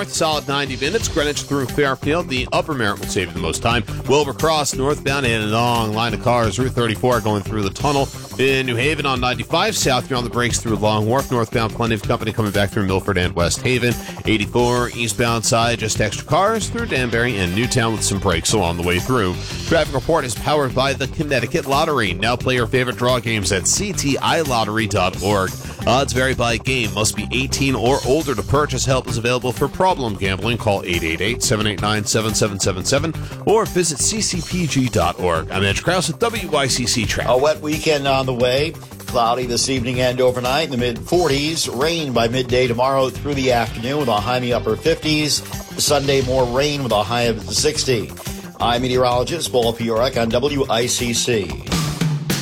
north, solid 90 minutes. Greenwich through Fairfield. The Upper Merritt will save you the most time. Wilbur Cross, northbound, and a long line of cars. Route 34 going through the tunnel. In New Haven on 95, south you're on the brakes through Long Wharf. Northbound, plenty of company coming back through Milford and West Haven. 84, eastbound side, just extra cars through Danbury and Newtown with some brakes along the way through. Traffic report is powered by the Connecticut Lottery. Now play your favorite draw games at ctilottery.org. Odds vary by game. Must be 18 or older to purchase. Help is available for problem gambling. Call 888-789-7777 or visit ccpg.org. I'm Edge Krause with WYCC Traffic. A wet weekend on the way. Cloudy this evening and overnight in the mid-40s. Rain by midday tomorrow through the afternoon with a high in the upper 50s. Sunday, more rain with a high of 60. I'm meteorologist Paul Piorek on WICC.